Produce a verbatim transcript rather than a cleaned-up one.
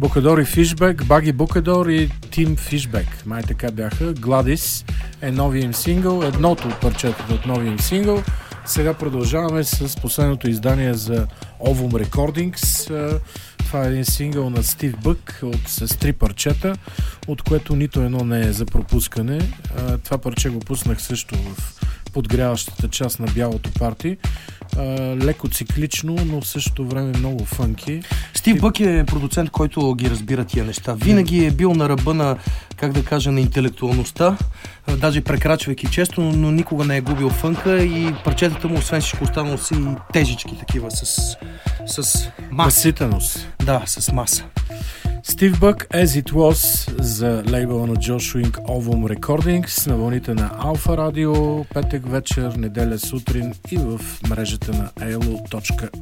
Букадор и Фишбек, Баги Букадор и Тим Фишбек. Май така бяха. Гладис е новия им сингъл, едното от парчетата от новия им сингъл. Сега продължаваме с последното издание за Ovum Recordings. Това е един сингъл на Стив Бък от, с три парчета, от което нито едно не е за пропускане. Това парче го пуснах също в подгряващата част на бялото парти. Леко циклично, но в същото време много фънки. Стив Бък е продуцент, който ги разбира тия неща. Винаги е бил на ръба на, как да кажа, на интелектуалността, даже прекрачвайки често, но никога не е губил фънка и парчетата му, освен всичко останало, са и тежички такива, с, с маса. Наситеност. Да, с маса. Стив Бък, As It Was, за лейбъла на Джош Уинг, Ovum Recordings, на вълните на Алфа Радио, петък вечер, неделя сутрин и в мрежата на ей ел о точка